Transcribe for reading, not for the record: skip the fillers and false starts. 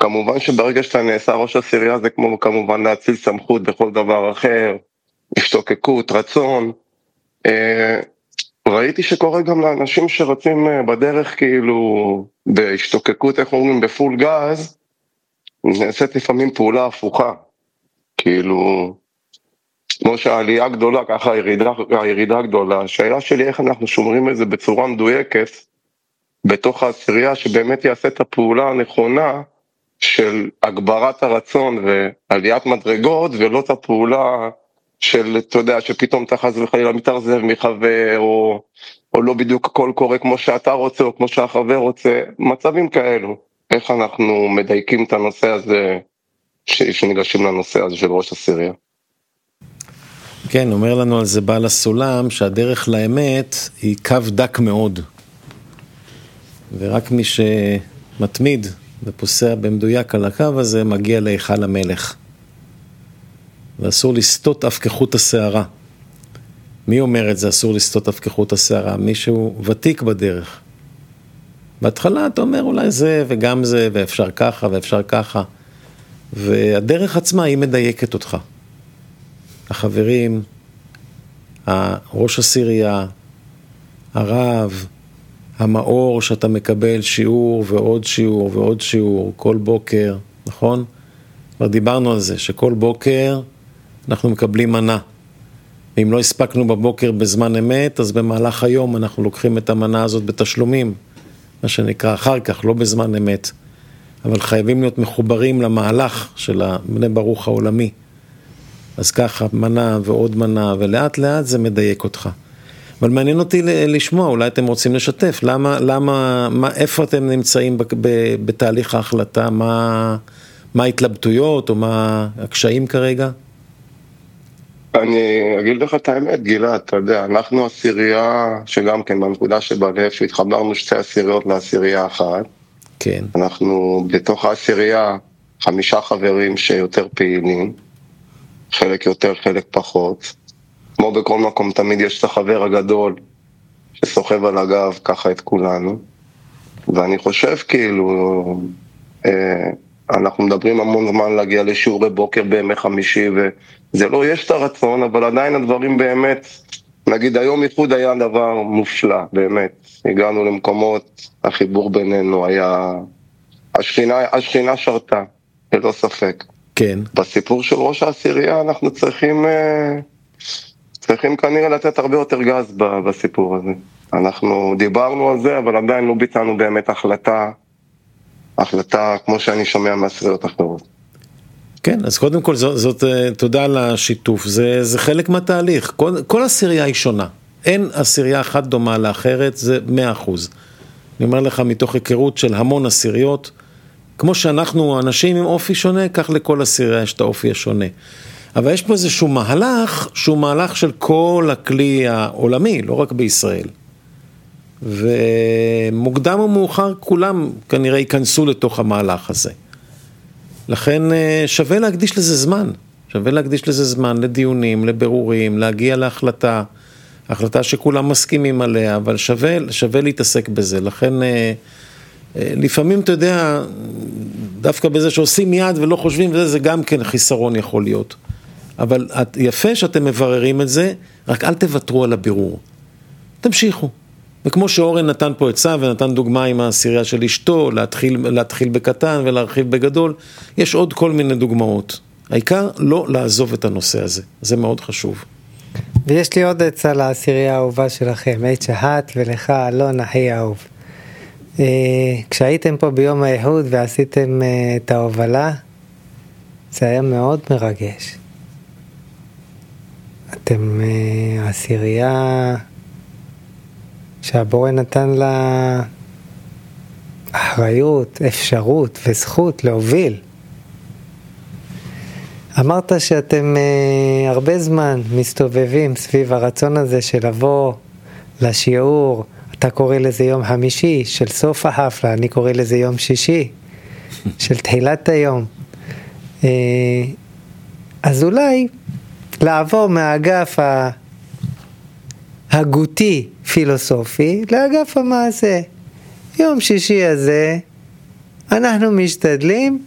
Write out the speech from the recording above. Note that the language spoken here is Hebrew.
כמובן שברגע שאתה נעשה ראש עשירייה זה כמו כמובן להציל סמכות בכל דבר אחר, השתוקקות, רצון. ראיתי שקורה גם לאנשים שרצים בדרך כאילו בהשתוקקות, איך אומרים, בפול גז, נעשית לפעמים פעולה הפוכה, כאילו כמו שהעלייה גדולה, ככה הירידה גדולה. השאלה שלי איך אנחנו שומרים את זה בצורה מדויקת בתוך העשירייה, שבאמת יעשה את הפעולה הנכונה של הגברת הרצון ועליית מדרגות, ולא את הפעולה של, אתה יודע, שפתאום אתה חס וחלילה מתאכזב מחבר, או לא בדיוק הכל קורה כמו שאתה רוצה, או כמו שהחבר רוצה, מצבים כאלו. איך אנחנו מדייקים את הנושא הזה, שניגשים לנושא הזה של ראש עשירייה? כן, אומר לנו על זה בעל הסולם, שהדרך לאמת היא קו דק מאוד. ורק מי שמתמיד ופוסע במדויק על הקו הזה, מגיע להיכל המלך. ואסור לסטות אף כחוט השערה. מי אומר את זה, אסור לסטות אף כחוט השערה? מישהו ותיק בדרך. בהתחלה אתה אומר אולי זה וגם זה, ואפשר ככה ואפשר ככה. והדרך עצמה היא מדייקת אותך. החברים, ראש עשירייה, הרב, המאור שאתה מקבל שיעור ועוד שיעור ועוד שיעור כל בוקר, נכון? כבר דיברנו על זה, שכל בוקר אנחנו מקבלים מנה. ואם לא הספקנו בבוקר בזמן אמת, אז במהלך היום אנחנו לוקחים את המנה הזאת בתשלומים, מה שנקרא אחר כך, לא בזמן אמת. אבל חייבים להיות מחוברים למהלך של בני ברוך העולמי. אז ככה, מנה ועוד מנה, ולאט לאט זה מדייק אותך. אבל מעניין אותי לשמוע, אולי אתם רוצים לשתף, איפה אתם נמצאים בתהליך ההחלטה, מה ההתלבטויות או מה הקשיים כרגע? אני אגיד לך את האמת, גלעד, אתה יודע, אנחנו עשירייה, שגם כן בנקודה שבלב, שהתחברנו שתי עשיריות לעשירייה אחת. כן. אנחנו בתוך העשירייה 5 חברים שיותר פעילים, חלק יותר, חלק פחות. כמו בכל מקום, תמיד יש את החבר הגדול שסוחב על הגב ככה את כולנו. ואני חושב כאילו, אנחנו מדברים המון זמן להגיע לשיעורי בוקר בימי חמישי, וזה לא יש את הרצון, אבל עדיין הדברים באמת, נגיד היום איחוד היה דבר מופלא, באמת. הגענו למקומות, החיבור בינינו היה, השכינה שרתה, ללא ספק. כן. בסיפור של ראש העשירייה אנחנו צריכים כנראה לתת הרבה יותר גז בסיפור הזה. אנחנו דיברנו על זה, אבל עדיין לא ביצענו באמת החלטה כמו שאני שומע מעשיריות אחרות. כן, אז קודם כל זאת תודה על השיתוף, זה חלק מהתהליך. כל עשירייה היא שונה. אין עשירייה אחת דומה לאחרת, זה 100%. אני אומר לך מתוך היכרות של המון עשיריות, כמו שאנחנו אנשים עם אופי שונה, כך לכל עשירייה יש את האופי השונה. אבל יש פה איזשהו מהלך, שהוא מהלך של כל הכלי העולמי, לא רק בישראל. ומוקדם או מאוחר כולם כנראה ייכנסו לתוך המהלך הזה. לכן שווה להקדיש לזה זמן. שווה להקדיש לזה זמן לדיונים, לבירורים, להגיע להחלטה. החלטה שכולם מסכימים עליה, אבל שווה להתעסק בזה. לכן לפעמים אתה יודע, דווקא בזה שעושים יד ולא חושבים, וזה גם כן חיסרון יכול להיות. אבל יפה שאתם מבררים את זה, רק אל תוותרו על הבירור. תמשיכו. וכמו שאורן נתן פה עצה ונתן דוגמה עם העשירייה של אשתו, להתחיל בקטן ולהרחיב בגדול, יש עוד כל מיני דוגמאות. העיקר לא לעזוב את הנושא הזה. זה מאוד חשוב. ויש לי עוד עצה לעשירייה האהובה שלכם, עת שהת ולך אלון אחי האהוב. כשהייתם פה ביום האיחוד ועשיתם את ההובלה, זה היה מאוד מרגש. אתם עשירייה שהבורא נתן לה אחריות, אפשרות וזכות להוביל. אמרת שאתם הרבה זמן מסתובבים סביב הרצון הזה של לבוא לשיעור, אתה קורא לזה יום חמישי של סוף החפלה, אני קורא לזה יום שישי של תחילת היום. אז אולי לעבור מהאגף הגותי פילוסופי לאגף המעשה. יום שישי הזה אנחנו משתדלים